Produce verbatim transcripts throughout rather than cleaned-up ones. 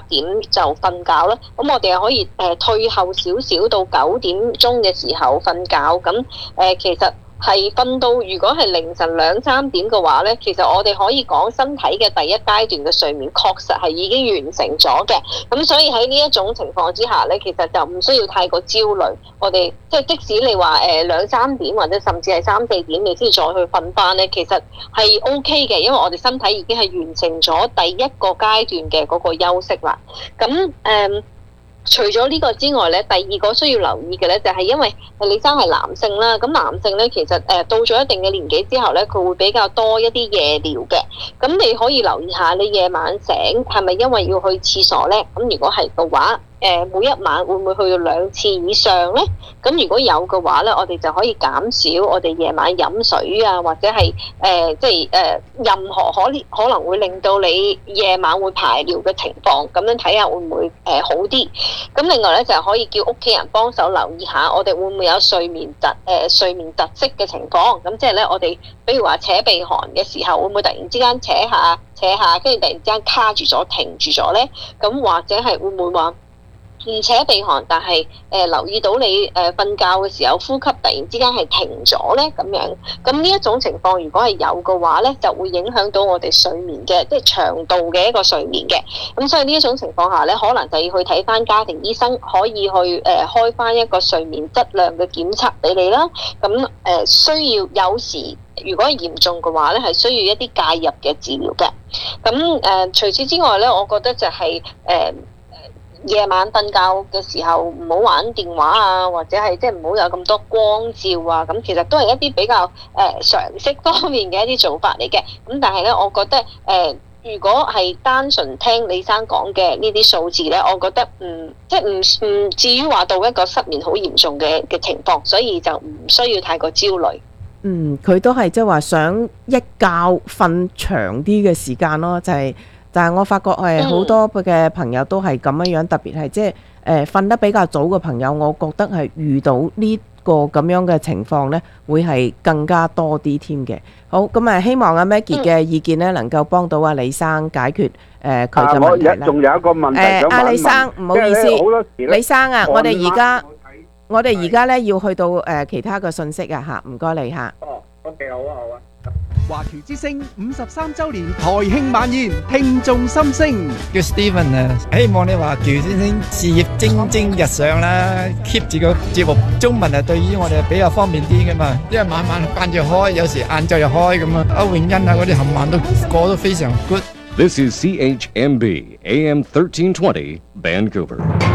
點就瞓覺啦。咁我哋又可以誒、呃、退後少少到九點鐘嘅時候瞓覺。咁誒、呃、其實係瞓到，如果係凌晨兩三點嘅話咧，其實我哋可以講身體嘅第一階段嘅睡眠確實係已經完成咗嘅。咁所以喺呢一種情況之下咧，其實就唔需要太過焦慮。我哋即係即使你話誒兩三點或者甚至係三四點你先再去瞓翻咧，其實係 O K 嘅，因為我哋身體已經係完成咗第一個階段嘅嗰個休息啦。咁誒。嗯除咗呢個之外咧，第二個需要留意嘅咧，就係因為李生係男性啦，咁男性咧其實誒到咗一定嘅年紀之後咧，佢會比較多一啲夜尿嘅。咁你可以留意下，你夜晚醒係咪因為要去廁所咧？咁如果係嘅話，誒每一晚會唔會去到兩次以上咧？咁如果有嘅話咧，我哋就可以減少我哋夜晚飲水啊，或者係誒即係誒任何可可能會令到你夜晚會排尿嘅情況，咁樣睇下會唔會誒好啲。咁另外咧就係可以叫屋企人幫手留意下，我哋會唔會有睡眠窒誒睡眠窒息嘅情況？咁即係咧，我哋比如話扯鼻鼾嘅時候，會唔會突然之間扯下扯下，跟住突然之間卡住咗停住咗咧？咁或者係會唔會話唔扯鼻鼾，但係誒、呃、留意到你誒瞓、呃、覺嘅時候呼吸突然之間係停咗咧咁樣，咁呢一種情況如果係有嘅話咧，就會影響到我哋睡眠嘅即係長度嘅一個睡眠嘅。咁所以呢一種情況下咧，可能就要去睇翻家庭醫生，可以去誒、呃、開翻一個睡眠質量嘅檢測俾你啦。咁誒、呃、需要有時如果係嚴重嘅話咧，係需要一啲介入嘅治療嘅。咁誒、呃、除此之外咧，我覺得就係、是、誒。呃夜晚瞓覺嘅時候唔好玩電話啊，或者係即係唔好有咁多光照啊，咁其實都係一啲比較誒、呃、常識方面嘅一啲做法嚟嘅。咁但係咧，我覺得誒、呃，如果係單純聽李生講嘅呢啲數字咧，我覺得唔即係唔唔至於話到一個失眠好嚴重嘅嘅情況，所以就唔需要太過焦慮。 嗯，佢都係即係話想一覺瞓長啲嘅時間咯，就係、是。但係我發覺係好多嘅朋友都係咁樣樣，特別係即係誒瞓得比較早嘅朋友，我覺得係遇到呢個咁樣嘅情況呢，會係更加多啲添嘅。好，咁啊，希望阿 Maggie 嘅意見呢能夠幫到阿李生解決誒佢嘅問題啦。 仲有一個問題想問一問。誒，阿李生唔好意思， 李生啊，我哋而家我哋而家呢要去到誒其他嘅信息啊嚇，唔該你嚇。 哦 ，OK，好啊，好啊。 華僑之聲五十三週年台慶晚宴，聽眾心聲。 叫 Steven 啊，希望你華僑之聲事業蒸蒸日上啦 ，keep 住個節目中文啊，對於我哋比較方便啲噶嘛，因為晚晚間住開，有時晏晝又開咁啊。歐永欣啊嗰啲冚唪唥都過得非常 good。 This is C H M B A M thirteen twenty Vancouver。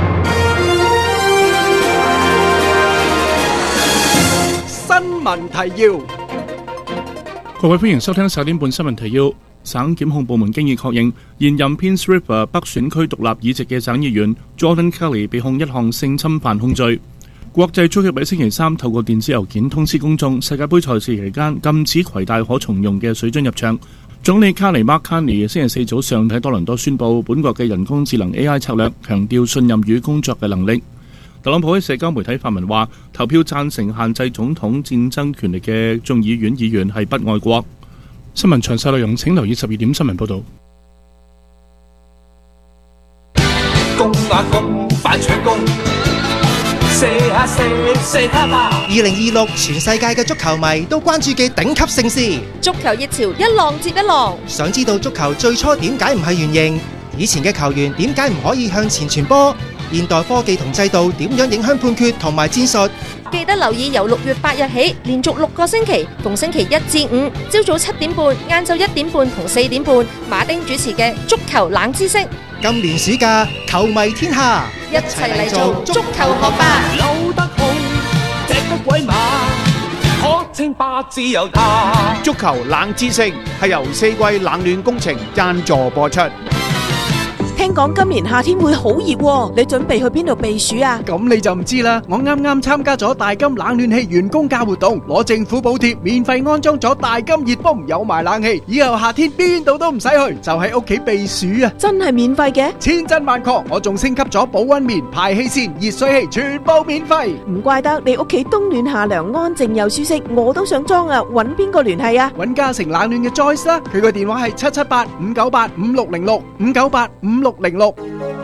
新聞提要。 各位歡迎收聽十點半新聞提要。省檢控部門經已確認，現任 Prince Ripper 北選區獨立議席嘅省議員 Jordan Kelly 被控一項性侵犯控罪。國際足協喺星期三透過電子郵件通知公眾，世界盃賽事期間禁止攜帶可重用嘅水樽入場。總理卡尼 Mark Carney 星期四早上喺多倫多宣布，本國嘅人工智能 A I 策略強調信任與工作嘅能力。特朗普喺社交媒體發文話，投票贊成限制總統戰爭權力嘅眾議院議員係不愛國。新聞詳細內容請留意十二點新聞報導。 公啊公，反搶攻，射下射，射下吧！二零二六全世界嘅足球迷都關注嘅頂級盛事， 足球熱潮一浪接一浪。 想知道足球最初點解唔係圓形？以前嘅球員點解唔可以向前傳波？現代科技同制度點樣影響判決同埋戰術？ 記得留意由六月八日起，連續六個星期，逢星期一至五，朝早七點半、晏晝一點半同四點半，馬丁主持嘅足球冷知識。 今年暑假，球迷天下， 一齊嚟做足球學霸。 扭得好，踢得鬼馬，可稱霸自由他。 足球冷知識係由四季冷暖工程贊助播出。 聽講今年夏天會好熱喎，你準備去邊度避暑啊？ 咁你就唔知啦。我啱啱參加咗大金冷暖氣員工價活動，攞政府補貼，免費安裝咗大金熱風，有埋冷氣，以後夏天邊度都唔使去，就喺屋企避暑啊！ 真係免費嘅？ 千真萬確，我仲升級咗保溫棉、排氣扇、熱水器，全部免費。 唔怪得你屋企冬暖夏涼，安靜又舒適，我都想裝啊！揾邊個聯繫啊？ 揾嘉誠冷暖嘅 Joyce 啦，佢個電話係七七八五九八五六零六五九八五六零六。